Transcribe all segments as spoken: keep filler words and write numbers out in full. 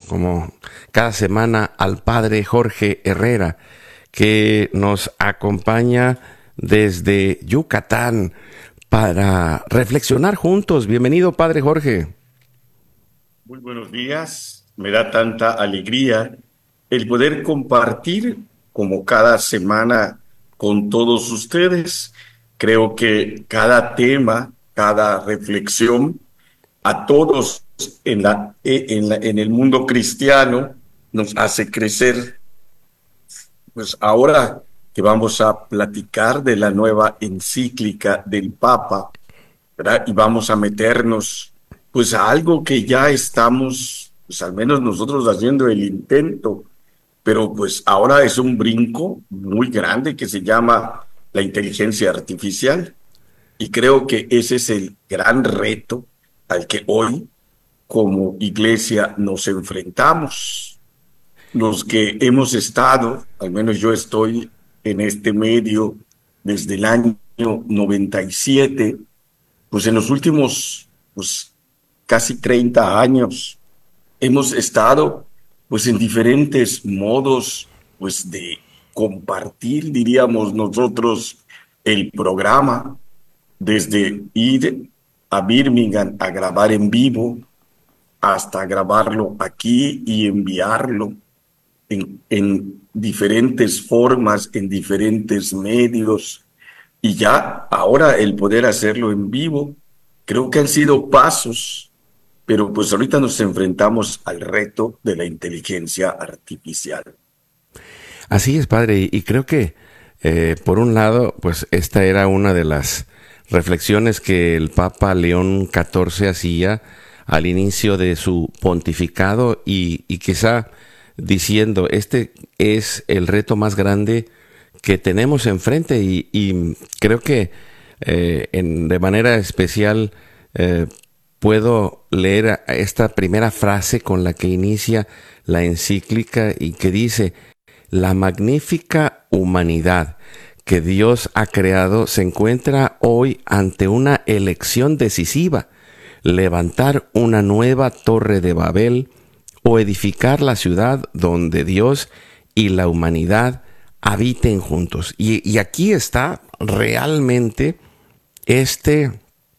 como cada semana, al Padre Jorge Herrera, que nos acompaña desde Yucatán para reflexionar juntos. Bienvenido, Padre Jorge. Muy buenos días. Me da tanta alegría el poder compartir como cada semana con todos ustedes. Creo que cada tema, cada reflexión, a todos en la, en la, en el mundo cristiano nos hace crecer. Pues ahora que vamos a platicar de la nueva encíclica del Papa, ¿verdad? Y vamos a meternos pues a algo que ya estamos, pues al menos nosotros haciendo el intento, pero pues ahora es un brinco muy grande que se llama la inteligencia artificial. Y creo que ese es el gran reto al que hoy como iglesia nos enfrentamos. Los que hemos estado, al menos yo estoy en este medio desde el año noventa y siete, pues en los últimos pues, casi treinta años hemos estado pues en diferentes modos pues de compartir, diríamos nosotros, el programa, desde ir a Birmingham a grabar en vivo hasta grabarlo aquí y enviarlo en, en diferentes formas, en diferentes medios, y ya ahora el poder hacerlo en vivo. Creo que han sido pasos, pero pues ahorita nos enfrentamos al reto de la inteligencia artificial. Así es, Padre, y creo que eh, por un lado, pues esta era una de las reflexiones que el Papa León catorce hacía al inicio de su pontificado y, y quizá diciendo, este es el reto más grande que tenemos enfrente y, y creo que eh, en, de manera especial eh, puedo leer esta primera frase con la que inicia la encíclica y que dice: la magnífica humanidad que Dios ha creado se encuentra hoy ante una elección decisiva: levantar una nueva torre de Babel o edificar la ciudad donde Dios y la humanidad habiten juntos. Y, y aquí está realmente este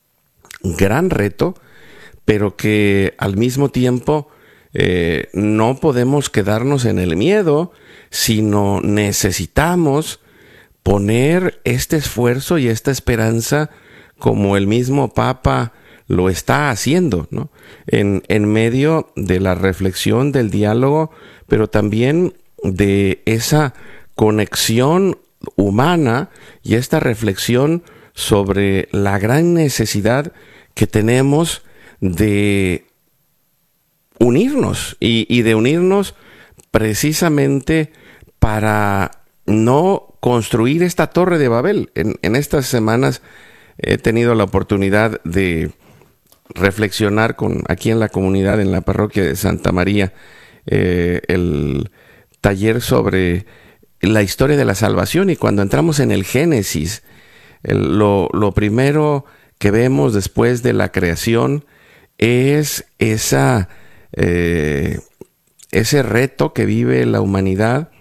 gran reto, pero que al mismo tiempo eh, no podemos quedarnos en el miedo, sino necesitamos poner este esfuerzo y esta esperanza como el mismo Papa lo está haciendo, ¿no? En, en medio de la reflexión, del diálogo, pero también de esa conexión humana y esta reflexión sobre la gran necesidad que tenemos de unirnos y, y de unirnos precisamente para no construir esta torre de Babel. En, en estas semanas he tenido la oportunidad de reflexionar con aquí en la comunidad, en la parroquia de Santa María, eh, el taller sobre la historia de la salvación, y cuando entramos en el Génesis, el, lo, lo primero que vemos después de la creación es esa, eh, ese reto que vive la humanidad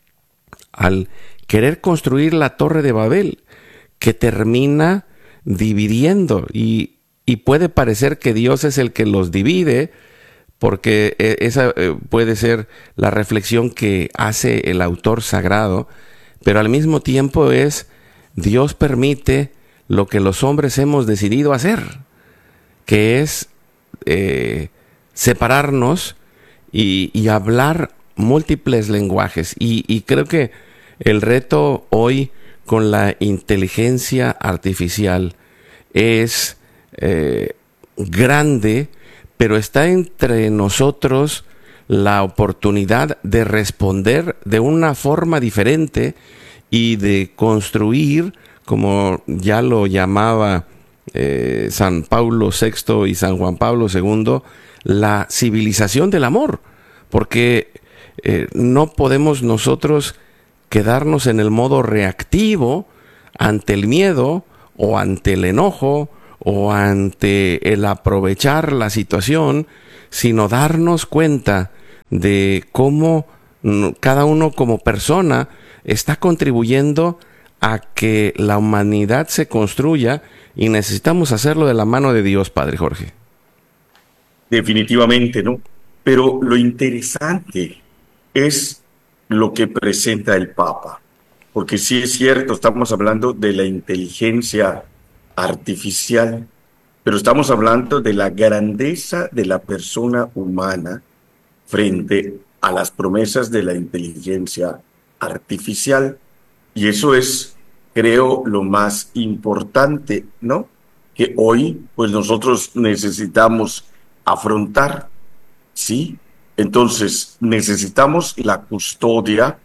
al querer construir la Torre de Babel, que termina dividiendo, y Y puede parecer que Dios es el que los divide, porque esa puede ser la reflexión que hace el autor sagrado, pero al mismo tiempo es Dios permite lo que los hombres hemos decidido hacer, que es eh, separarnos y, y hablar múltiples lenguajes. Y, y creo que el reto hoy con la inteligencia artificial es Eh, grande, pero está entre nosotros la oportunidad de responder de una forma diferente y de construir, como ya lo llamaba eh, San Pablo sexto y San Juan Pablo segundo, la civilización del amor, porque eh, no podemos nosotros quedarnos en el modo reactivo ante el miedo o ante el enojo o ante el aprovechar la situación, sino darnos cuenta de cómo mm, cada uno como persona está contribuyendo a que la humanidad se construya, y necesitamos hacerlo de la mano de Dios, Padre Jorge. Definitivamente, ¿no? Pero lo interesante es lo que presenta el Papa, porque sí es cierto, estamos hablando de la inteligencia artificial, pero estamos hablando de la grandeza de la persona humana frente a las promesas de la inteligencia artificial. Y eso es, creo, lo más importante, ¿no? Que hoy, pues nosotros necesitamos afrontar, ¿sí? Entonces, necesitamos la custodia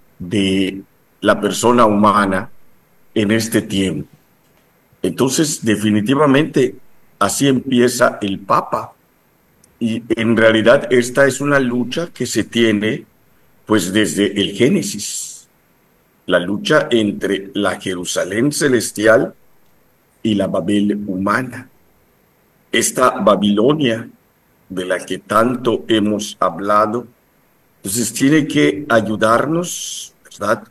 de la persona humana en este tiempo. Entonces, definitivamente, así empieza el Papa. Y en realidad esta es una lucha que se tiene, pues, desde el Génesis, la lucha entre la Jerusalén celestial y la Babel humana. Esta Babilonia de la que tanto hemos hablado, entonces tiene que ayudarnos, ¿verdad?,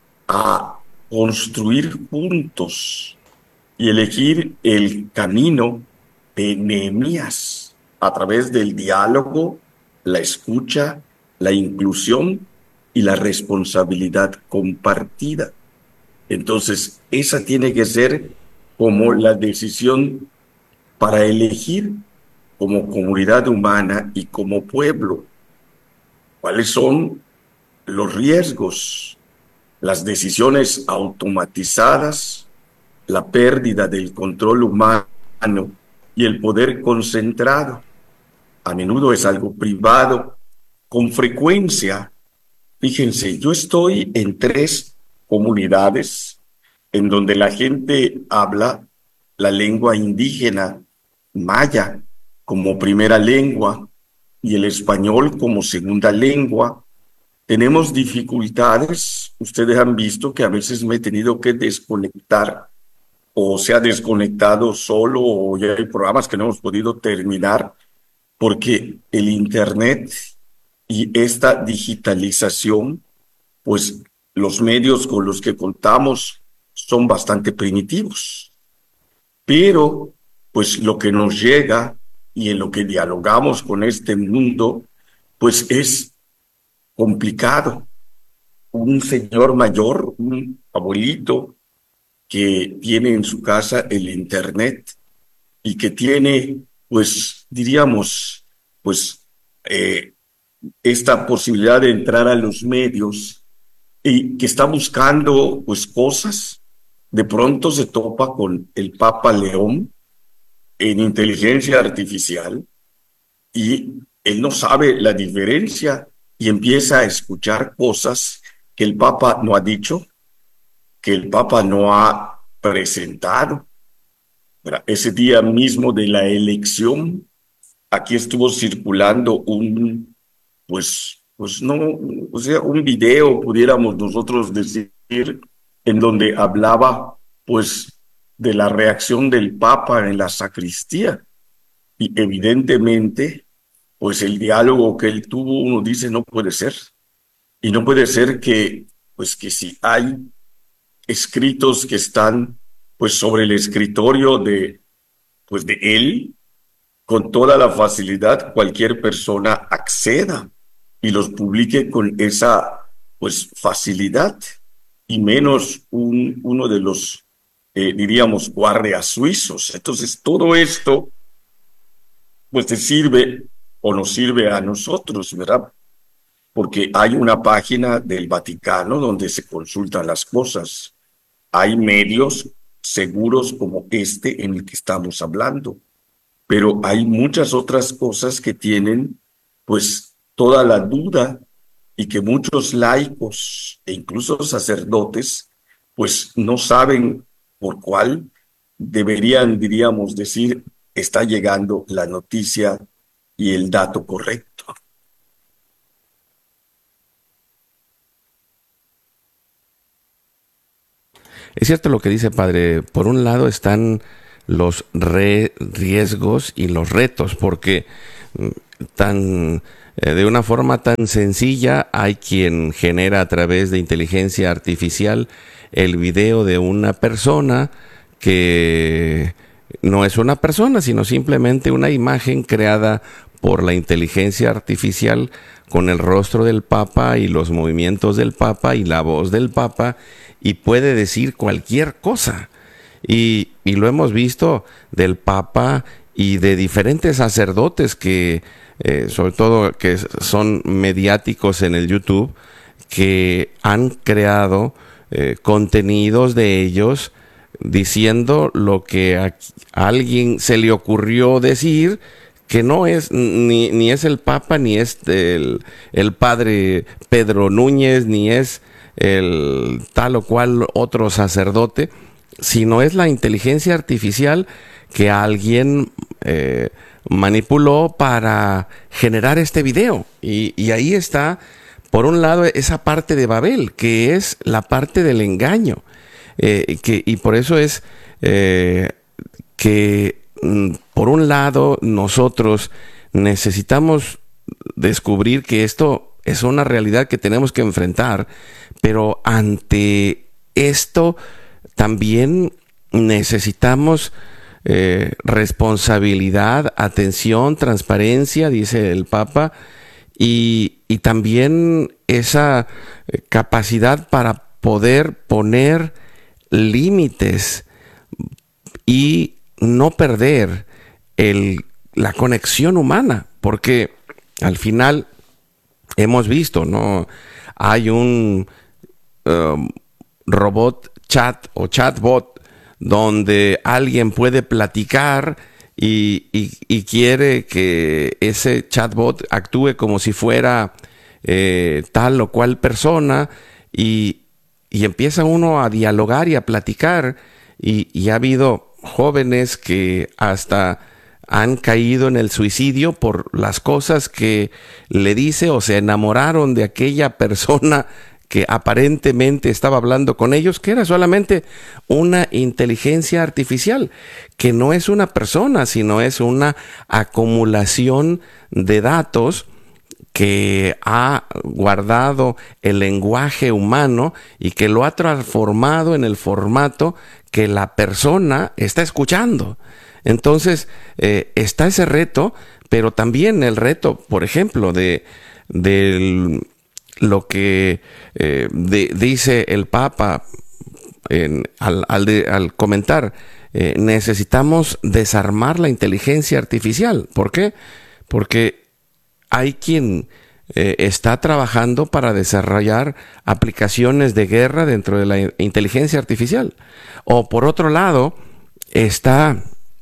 a construir juntos y elegir el camino de Nehemías a través del diálogo, la escucha, la inclusión y la responsabilidad compartida. Entonces, esa tiene que ser como la decisión para elegir como comunidad humana y como pueblo. ¿Cuáles son los riesgos? Las decisiones automatizadas, la pérdida del control humano y el poder concentrado. A menudo es algo privado. Con frecuencia, fíjense, yo estoy en tres comunidades en donde la gente habla la lengua indígena maya como primera lengua y el español como segunda lengua. Tenemos dificultades. Ustedes han visto que a veces me he tenido que desconectar, o se ha desconectado solo, o ya hay programas que no hemos podido terminar porque el Internet y esta digitalización, pues los medios con los que contamos son bastante primitivos. Pero, pues lo que nos llega y en lo que dialogamos con este mundo, pues es complicado. Un señor mayor, un abuelito que tiene en su casa el Internet y que tiene, pues diríamos, pues eh, esta posibilidad de entrar a los medios y que está buscando pues cosas, de pronto se topa con el Papa León en inteligencia artificial y él no sabe la diferencia y empieza a escuchar cosas que el Papa no ha dicho, que el Papa no ha presentado. Ese día mismo de la elección, aquí estuvo circulando un, pues, pues no, o sea, un video, pudiéramos nosotros decir, en donde hablaba, pues, de la reacción del Papa en la sacristía. Y evidentemente, pues, el diálogo que él tuvo, uno dice, no puede ser. Y no puede ser que, pues, que si hay escritos que están, pues, sobre el escritorio de, pues, de él, con toda la facilidad cualquier persona acceda y los publique con esa, pues, facilidad, y menos un, uno de los, eh, diríamos, guardias suizos. Entonces, todo esto, pues, te sirve o nos sirve a nosotros, ¿verdad? Porque hay una página del Vaticano donde se consultan las cosas. Hay medios seguros como este en el que estamos hablando. Pero hay muchas otras cosas que tienen, pues, toda la duda y que muchos laicos e incluso sacerdotes, pues, no saben por cuál deberían, diríamos, decir, está llegando la noticia y el dato correcto. Es cierto lo que dice, padre. Por un lado están los re riesgos y los retos, porque tan Eh, de una forma tan sencilla, hay quien genera a través de inteligencia artificial el video de una persona que no es una persona, sino simplemente una imagen creada por la inteligencia artificial con el rostro del Papa y los movimientos del Papa y la voz del Papa, y puede decir cualquier cosa. Y, y lo hemos visto del Papa y de diferentes sacerdotes que, eh, sobre todo que son mediáticos en el YouTube, que han creado eh, contenidos de ellos diciendo lo que a, a alguien se le ocurrió decir, que no es ni, ni es el Papa, ni es el, el padre Pedro Núñez, ni es el tal o cual otro sacerdote, sino es la inteligencia artificial que alguien eh, manipuló para generar este video. Y, y ahí está, por un lado, esa parte de Babel, que es la parte del engaño. Eh, que, y por eso es eh, que, mm, por un lado, nosotros necesitamos descubrir que esto es una realidad que tenemos que enfrentar, pero ante esto también necesitamos eh, responsabilidad, atención, transparencia, dice el Papa, y, y también esa eh, capacidad para poder poner límites y no perder el, la conexión humana, porque al final hemos visto, ¿no? Hay un um, robot chat o chatbot donde alguien puede platicar y, y, y quiere que ese chatbot actúe como si fuera eh, tal o cual persona, y Y empieza uno a dialogar y a platicar, y, y ha habido jóvenes que hasta han caído en el suicidio por las cosas que le dice, o se enamoraron de aquella persona que aparentemente estaba hablando con ellos, que era solamente una inteligencia artificial, que no es una persona, sino es una acumulación de datos que ha guardado el lenguaje humano y que lo ha transformado en el formato que la persona está escuchando. Entonces, eh, está ese reto, pero también el reto, por ejemplo, de, de lo que eh, de, dice el Papa en, al, al, de, al comentar, eh, necesitamos desarmar la inteligencia artificial. ¿Por qué? Porque hay quien eh, está trabajando para desarrollar aplicaciones de guerra dentro de la inteligencia artificial. O por otro lado, está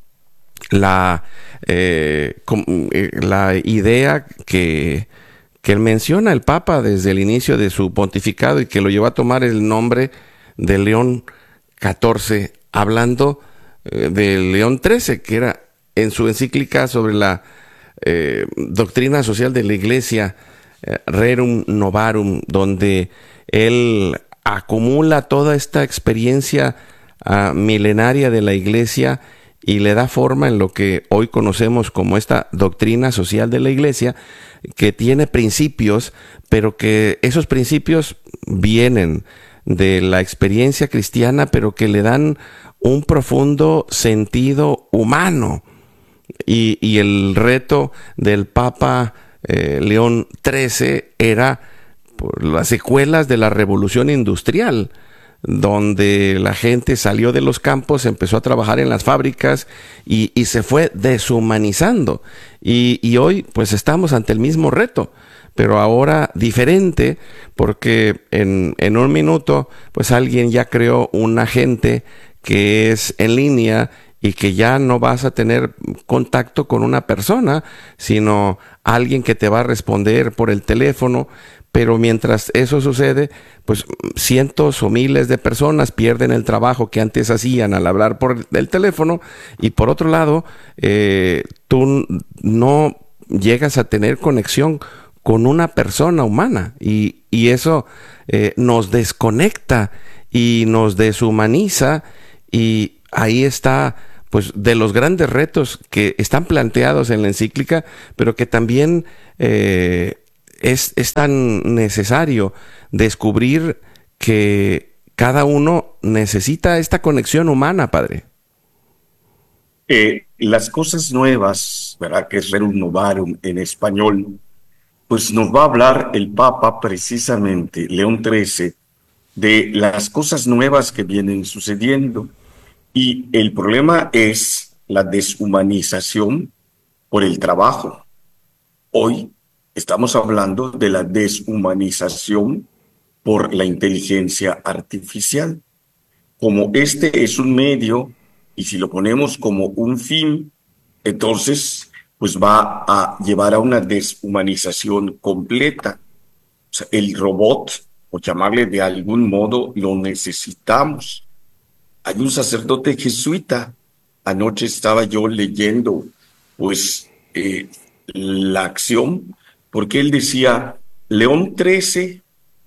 la, eh, com, eh, la idea que, que menciona el Papa desde el inicio de su pontificado y que lo llevó a tomar el nombre de León catorce, hablando eh, de León trece, que era en su encíclica sobre la Eh, doctrina social de la Iglesia, eh, Rerum Novarum, donde él acumula toda esta experiencia uh, milenaria de la Iglesia y le da forma en lo que hoy conocemos como esta doctrina social de la Iglesia, que tiene principios, pero que esos principios vienen de la experiencia cristiana, pero que le dan un profundo sentido humano. Y, y el reto del Papa eh, León trece era por las secuelas de la revolución industrial, donde la gente salió de los campos, empezó a trabajar en las fábricas y, y se fue deshumanizando. Y, y hoy pues estamos ante el mismo reto, pero ahora diferente, porque en, en un minuto pues alguien ya creó un agente que es en línea y que ya no vas a tener contacto con una persona, sino alguien que te va a responder por el teléfono. Pero mientras eso sucede, pues cientos o miles de personas pierden el trabajo que antes hacían al hablar por el teléfono, y por otro lado, eh, tú no llegas a tener conexión con una persona humana, y, y eso eh, nos desconecta y nos deshumaniza, y ahí está pues de los grandes retos que están planteados en la encíclica, pero que también eh, es, es tan necesario descubrir que cada uno necesita esta conexión humana, Padre. Eh, las cosas nuevas, ¿verdad? Que es Rerum Novarum en español, pues nos va a hablar el Papa precisamente, León trece, de las cosas nuevas que vienen sucediendo. Y el problema es la deshumanización por el trabajo. Hoy estamos hablando de la deshumanización por la inteligencia artificial. Como este es un medio, y si lo ponemos como un fin, entonces pues va a llevar a una deshumanización completa. O sea, el robot, por llamarle de algún modo, lo necesitamos. Hay un sacerdote jesuita, anoche estaba yo leyendo pues eh, la acción, porque él decía León trece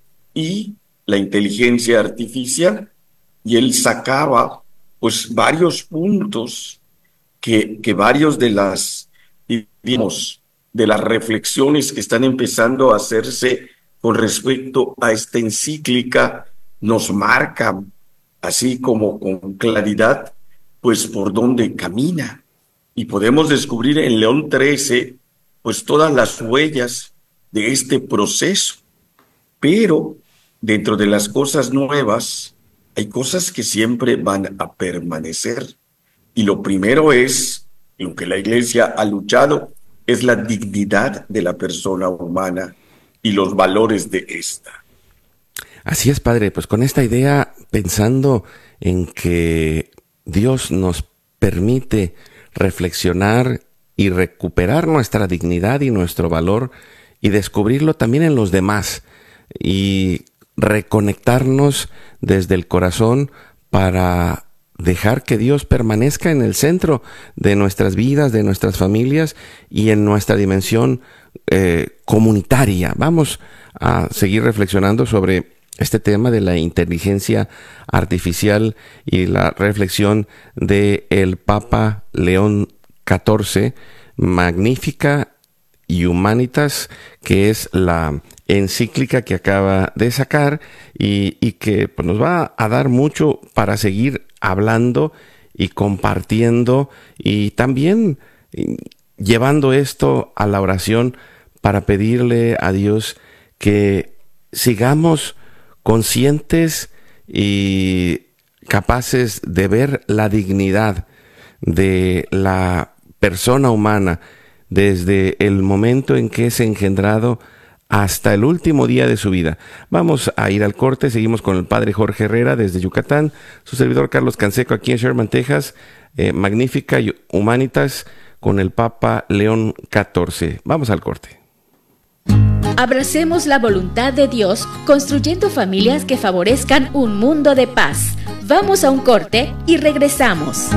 y la inteligencia artificial, y él sacaba pues varios puntos que, que varios de las, digamos, de las reflexiones que están empezando a hacerse con respecto a esta encíclica nos marcan así como con claridad, pues por dónde camina. Y podemos descubrir en León trece, pues todas las huellas de este proceso. Pero dentro de las cosas nuevas, hay cosas que siempre van a permanecer. Y lo primero es, lo que la Iglesia ha luchado, es la dignidad de la persona humana y los valores de esta. Así es, Padre, pues con esta idea, pensando en que Dios nos permite reflexionar y recuperar nuestra dignidad y nuestro valor y descubrirlo también en los demás y reconectarnos desde el corazón para dejar que Dios permanezca en el centro de nuestras vidas, de nuestras familias y en nuestra dimensión eh, comunitaria. Vamos a seguir reflexionando sobre este tema de la inteligencia artificial y la reflexión de el Papa León catorce, Magnificat Humanitas, que es la encíclica que acaba de sacar y, y que pues, nos va a dar mucho para seguir hablando y compartiendo y también llevando esto a la oración para pedirle a Dios que sigamos conscientes y capaces de ver la dignidad de la persona humana desde el momento en que es engendrado hasta el último día de su vida. Vamos a ir al corte, seguimos con el Padre Jorge Herrera desde Yucatán, su servidor Carlos Canseco aquí en Sherman, Texas, eh, Magnificat Humanitas con el Papa León catorce. Vamos al corte. Abracemos la voluntad de Dios, construyendo familias que favorezcan un mundo de paz. Vamos a un corte y regresamos.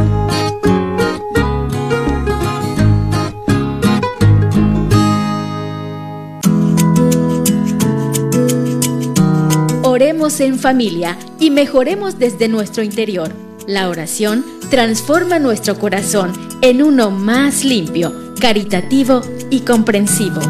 Oremos en familia y mejoremos desde nuestro interior. La oración transforma nuestro corazón en uno más limpio, caritativo y comprensivo.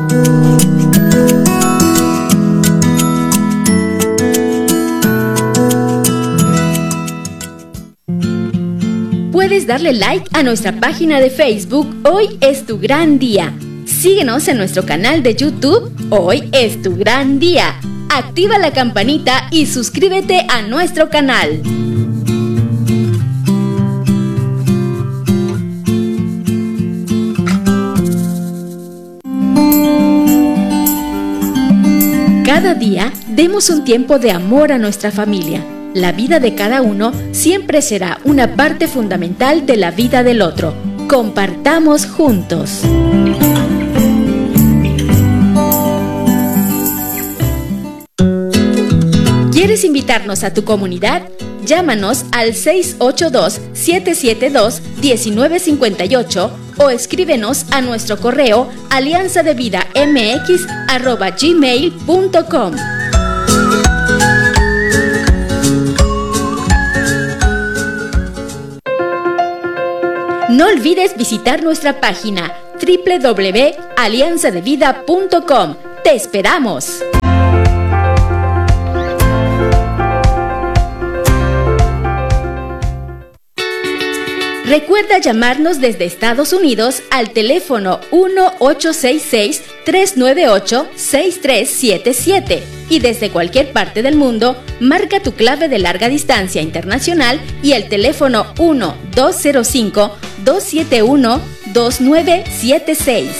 Puedes darle like a nuestra página de Facebook Hoy es tu gran día. Síguenos en nuestro canal de YouTube Hoy es tu gran día. Activa la campanita y suscríbete a nuestro canal. Cada día demos un tiempo de amor a nuestra familia. La vida de cada uno siempre será una parte fundamental de la vida del otro. Compartamos juntos. ¿Quieres invitarnos a tu comunidad? Llámanos al seis ocho dos, siete siete dos, uno nueve cinco ocho o escríbenos a nuestro correo alianzadevidamx arroba gmail punto com. No olvides visitar nuestra página doble u doble u doble u punto alianza de vida punto com. ¡Te esperamos! Recuerda llamarnos desde Estados Unidos al teléfono uno ocho seis seis, tres nueve ocho, seis tres siete siete y desde cualquier parte del mundo marca tu clave de larga distancia internacional y el teléfono uno dos cero cinco, dos siete uno, dos nueve siete seis.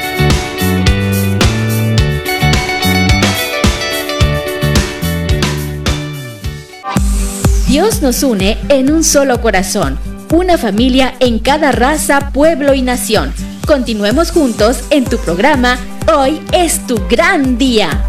Dios nos une en un solo corazón. Una familia en cada raza, pueblo y nación. Continuemos juntos en tu programa Hoy es tu gran día.